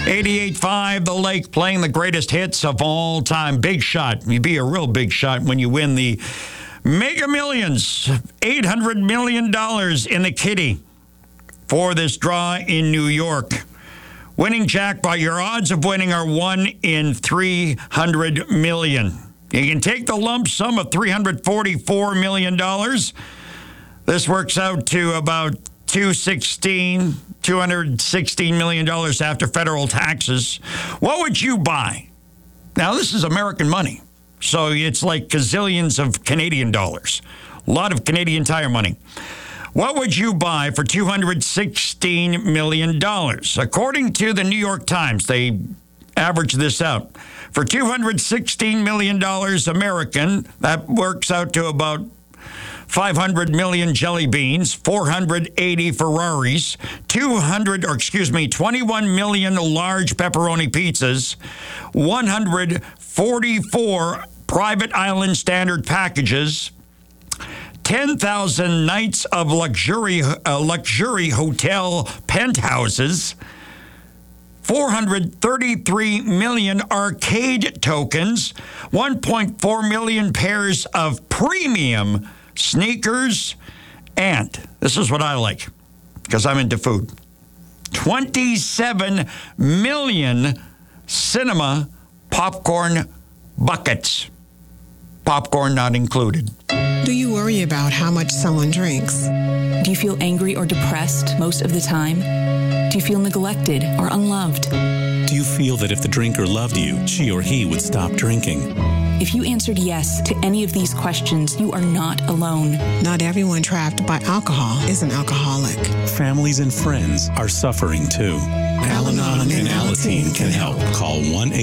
88.5 The Lake, playing the greatest hits of all time. Big shot. You'd be a real big shot when you win the Mega Millions. $800 million in the kitty for this draw in New York. Winning jackpot, your odds of winning are 1 in 300 million. You can take the lump sum of $344 million. This works out to about $216 million after federal taxes. What would you buy? Now, this is American money, so it's like gazillions of Canadian dollars. A lot of Canadian Tire money. What would you buy for $216 million? According to the New York Times, they averaged this out. For $216 million American, that works out to about 500 million jelly beans, 480 Ferraris, 21 million large pepperoni pizzas, 144 private island standard packages, 10,000 nights of luxury hotel penthouses, 433 million arcade tokens, 1.4 million pairs of premium sneakers, and this is what I like because I'm into food. 27 million cinema popcorn buckets. Popcorn not included. Do you worry about how much someone drinks? Do you feel angry or depressed most of the time? Do you feel neglected or unloved? Do you feel that if the drinker loved you, she or he would stop drinking? If you answered yes to any of these questions, you are not alone. Not everyone trapped by alcohol is an alcoholic. Families and friends are suffering too. Al-Anon and Alateen can help. Call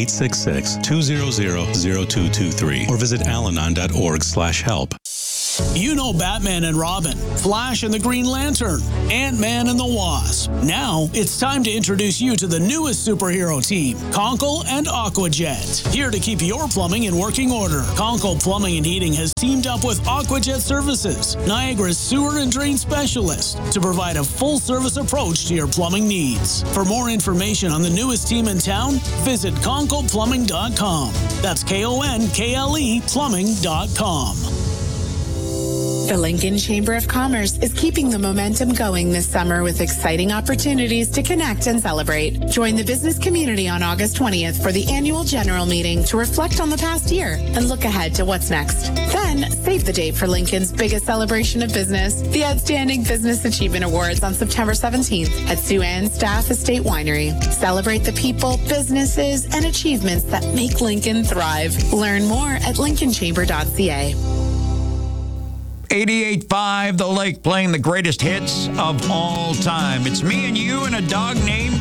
1-866-200-0223 or visit alanon.org/help. You know Batman and Robin, Flash and the Green Lantern, Ant-Man and the Wasp. Now, it's time to introduce you to the newest superhero team, Conkle and Aquajet. Here to keep your plumbing in working order, Conkle Plumbing and Heating has teamed up with Aquajet Services, Niagara's sewer and drain specialist, to provide a full-service approach to your plumbing needs. For more information on the newest team in town, visit ConklePlumbing.com. That's KONKLE Plumbing.com. The Lincoln Chamber of Commerce is keeping the momentum going this summer with exciting opportunities to connect and celebrate. Join the business community on August 20th for the annual general meeting to reflect on the past year and look ahead to what's next. Then, save the date for Lincoln's biggest celebration of business, the Outstanding Business Achievement Awards on September 17th at Sue Ann Staff Estate Winery. Celebrate the people, businesses, and achievements that make Lincoln thrive. Learn more at lincolnchamber.ca. 88.5 The Lake, playing the greatest hits of all time. It's me and you and a dog named